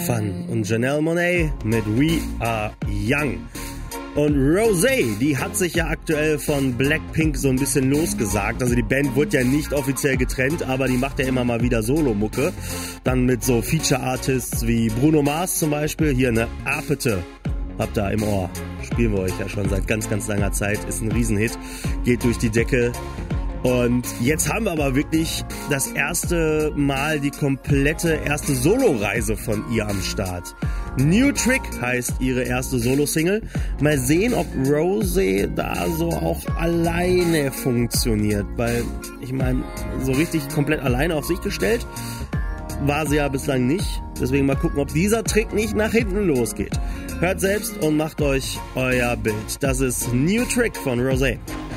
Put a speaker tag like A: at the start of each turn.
A: Fun und Janelle Monáe mit We Are Young. Und Rosé, die hat sich ja aktuell von Blackpink so ein bisschen losgesagt. Also die Band wird ja nicht offiziell getrennt, aber die macht ja immer mal wieder Solo-Mucke. Dann mit so Feature-Artists wie Bruno Mars zum Beispiel. Hier eine Apete, habt ihr im Ohr. Spielen wir euch ja schon seit ganz, ganz langer Zeit. Ist ein Riesenhit, geht durch die Decke. Und jetzt haben wir aber wirklich das erste Mal die komplette erste Solo-Reise von ihr am Start. New Trick heißt ihre erste Solo-Single. Mal sehen, ob Rosé da so auch alleine funktioniert. Weil, ich meine, so richtig komplett alleine auf sich gestellt war sie ja bislang nicht. Deswegen mal gucken, ob dieser Trick nicht nach hinten losgeht. Hört selbst und macht euch euer Bild. Das ist New Trick von Rosé.